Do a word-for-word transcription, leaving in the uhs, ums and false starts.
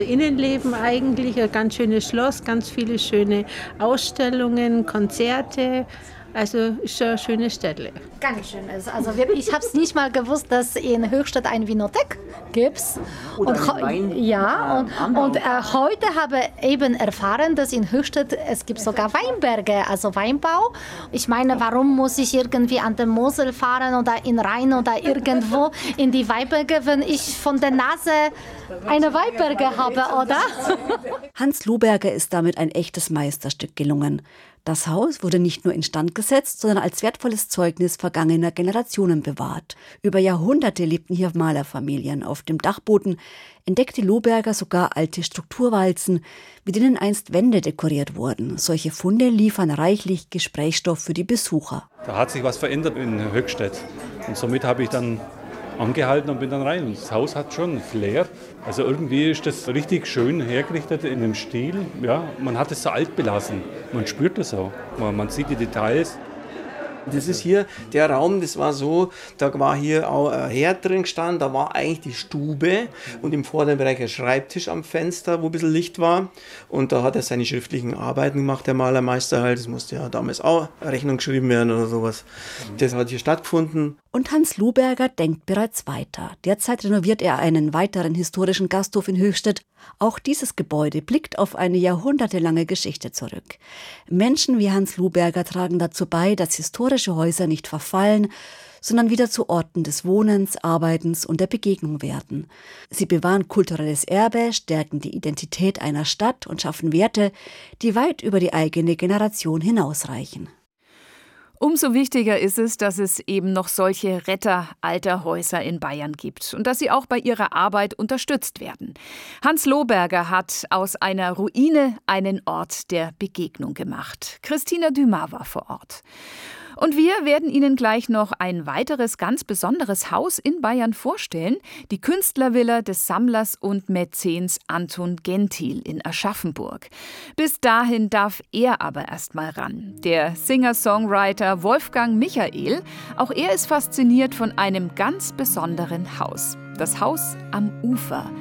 Innenleben eigentlich, ein ganz schönes Schloss, ganz viele schöne Ausstellungen, Konzerte. Also ist schon eine schöne Städte. Ganz schön ist. Also wirklich, ich habe es nicht mal gewusst, dass in Höchstadt eine Winothek gibt. Oder und, Wein, ja, äh, und, und äh, heute habe ich eben erfahren, dass in Höchstadt es gibt sogar Weinberge, also Weinbau. Ich meine, warum muss ich irgendwie an der Mosel fahren oder in Rhein oder irgendwo in die Weinberge, wenn ich von der Nase eine Weinberge habe, oder? Hans Luberger ist damit ein echtes Meisterstück gelungen. Das Haus wurde nicht nur instand gesetzt, sondern als wertvolles Zeugnis vergangener Generationen bewahrt. Über Jahrhunderte lebten hier Malerfamilien. Auf dem Dachboden entdeckte Luberger sogar alte Strukturwalzen, mit denen einst Wände dekoriert wurden. Solche Funde liefern reichlich Gesprächsstoff für die Besucher. Da hat sich was verändert in Höchstädt. Und somit habe ich dann angehalten und bin dann rein. Und das Haus hat schon Flair. Also irgendwie ist das richtig schön hergerichtet in dem Stil. Ja, man hat es so altbelassen. Man spürt das auch. Man, man sieht die Details. Das ist hier der Raum, das war so, da war hier auch ein Herd drin gestanden, da war eigentlich die Stube und im vorderen Bereich ein Schreibtisch am Fenster, wo ein bisschen Licht war. Und da hat er seine schriftlichen Arbeiten gemacht, der Malermeister halt. Das musste ja damals auch Rechnung geschrieben werden oder sowas. Das hat hier stattgefunden. Und Hans Luberger denkt bereits weiter. Derzeit renoviert er einen weiteren historischen Gasthof in Höchstädt. Auch dieses Gebäude blickt auf eine jahrhundertelange Geschichte zurück. Menschen wie Hans Luberger tragen dazu bei, dass historische Häuser nicht verfallen, sondern wieder zu Orten des Wohnens, Arbeitens und der Begegnung werden. Sie bewahren kulturelles Erbe, stärken die Identität einer Stadt und schaffen Werte, die weit über die eigene Generation hinausreichen. Umso wichtiger ist es, dass es eben noch solche Retter alter Häuser in Bayern gibt und dass sie auch bei ihrer Arbeit unterstützt werden. Hans Luberger hat aus einer Ruine einen Ort der Begegnung gemacht. Christina Dumas war vor Ort. Und wir werden Ihnen gleich noch ein weiteres ganz besonderes Haus in Bayern vorstellen, die Künstlervilla des Sammlers und Mäzens Anton Genthiel in Aschaffenburg. Bis dahin darf er aber erst mal ran. Der Singer-Songwriter Wolfgang Michael, auch er ist fasziniert von einem ganz besonderen Haus. Das Haus am Ufer.